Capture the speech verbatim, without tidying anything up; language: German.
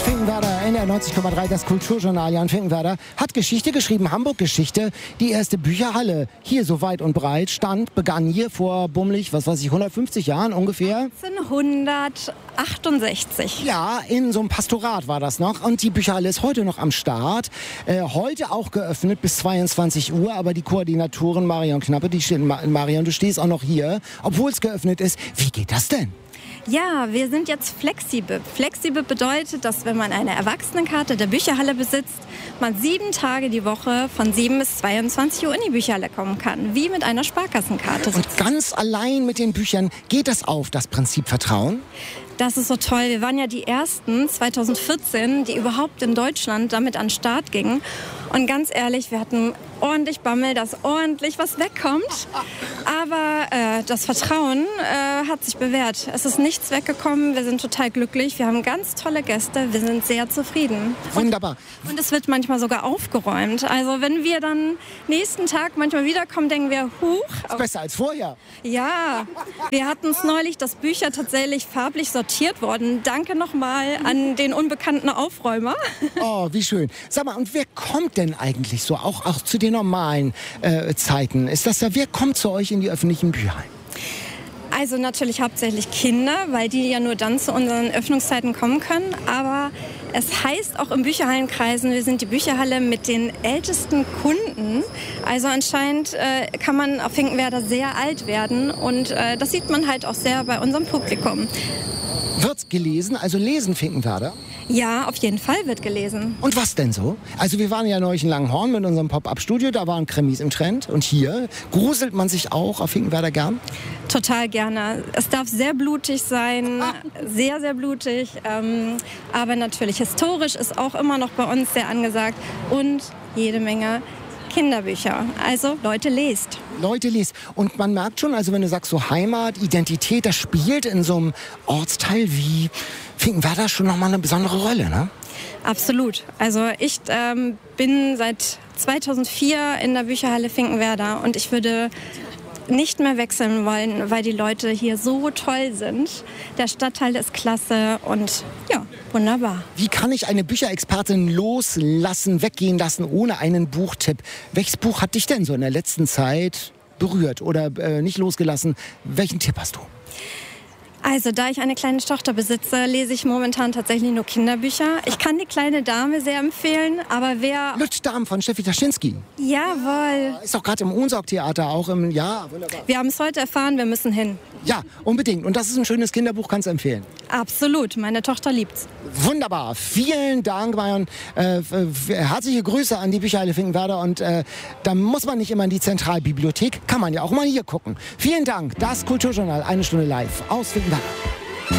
Finkenwerder, N R neunzig Komma drei, das Kulturjournal. Jan Finkenwerder hat Geschichte geschrieben, Hamburg-Geschichte. Die erste Bücherhalle hier so weit und breit stand, begann hier vor bummelig, was weiß ich, hundertfünfzig Jahren ungefähr. neunzehnhundertachtundsechzig. Ja, in so einem Pastorat war das noch. Und die Bücherhalle ist heute noch am Start. Äh, heute auch geöffnet bis zweiundzwanzig Uhr. Aber die Koordinatorin Marion Knappe, die steht, Marion, du stehst auch noch hier, obwohl es geöffnet ist. Wie geht das denn? Ja, wir sind jetzt flexibel. Flexibel bedeutet, dass wenn man eine Erwachsenenkarte der Bücherhalle besitzt, man sieben Tage die Woche von sieben bis zweiundzwanzig Uhr in die Bücherhalle kommen kann, wie mit einer Sparkassenkarte. Und ganz allein mit den Büchern geht das auf, das Prinzip Vertrauen? Das ist so toll. Wir waren ja die Ersten zweitausendvierzehn, die überhaupt in Deutschland damit an den Start gingen. Und ganz ehrlich, wir hatten ordentlich Bammel, dass ordentlich was wegkommt. Aber äh, das Vertrauen äh, hat sich bewährt. Es ist nichts weggekommen. Wir sind total glücklich. Wir haben ganz tolle Gäste. Wir sind sehr zufrieden. Wunderbar. Und, und es wird manchmal sogar aufgeräumt. Also wenn wir dann nächsten Tag manchmal wiederkommen, denken wir, huch. Ist besser als vorher. Ja, wir hatten es neulich, dass Bücher tatsächlich farblich sortiert wurden. Danke nochmal an den unbekannten Aufräumer. Oh, wie schön. Sag mal, und wer kommt denn eigentlich so, auch, auch zu den normalen äh, Zeiten? Ist das da, wer kommt zu euch in die öffentlichen Bücherhallen? Also natürlich hauptsächlich Kinder, weil die ja nur dann zu unseren Öffnungszeiten kommen können. Aber es heißt auch im Bücherhallenkreisen, wir sind die Bücherhalle mit den ältesten Kunden. Also anscheinend äh, kann man auf Finkenwerder sehr alt werden. Und äh, das sieht man halt auch sehr bei unserem Publikum. Wird gelesen, also lesen Finkenwerder? Ja, auf jeden Fall wird gelesen. Und was denn so? Also wir waren ja neulich in Langenhorn mit unserem Pop-Up-Studio, da waren Krimis im Trend. Und hier gruselt man sich auch auf Finkenwerder gern? Total gerne. Es darf sehr blutig sein, sehr, sehr blutig. Ähm, aber natürlich historisch ist auch immer noch bei uns sehr angesagt. Und jede Menge Kinderbücher. Also Leute, lest. Leute, lest. Und man merkt schon, also wenn du sagst so Heimat, Identität, das spielt in so einem Ortsteil wie Finkenwerder schon nochmal eine besondere Rolle, ne? Absolut. Also ich ähm, bin seit zweitausendvier in der Bücherhalle Finkenwerder und ich würde nicht mehr wechseln wollen, weil die Leute hier so toll sind. Der Stadtteil ist klasse und ja, wunderbar. Wie kann ich eine Bücherexpertin loslassen, weggehen lassen ohne einen Buchtipp? Welches Buch hat dich denn so in der letzten Zeit berührt oder äh, nicht losgelassen? Welchen Tipp hast du? Also, da ich eine kleine Tochter besitze, lese ich momentan tatsächlich nur Kinderbücher. Ich kann die kleine Dame sehr empfehlen, aber wer... Lütschdarm von Steffi Taschinski. Jawohl. Ist auch gerade im Ohnsorg-Theater auch im... Ja, wunderbar. Wir haben es heute erfahren, wir müssen hin. Ja, unbedingt. Und das ist ein schönes Kinderbuch, kannst du empfehlen. Absolut, meine Tochter liebt's. Wunderbar. Vielen Dank, Marion. Äh, herzliche Grüße an die Bücherhalle Finkenwerder. Und äh, da muss man nicht immer in die Zentralbibliothek, kann man ja auch mal hier gucken. Vielen Dank. Das Kulturjournal, eine Stunde live aus Finkenwerder.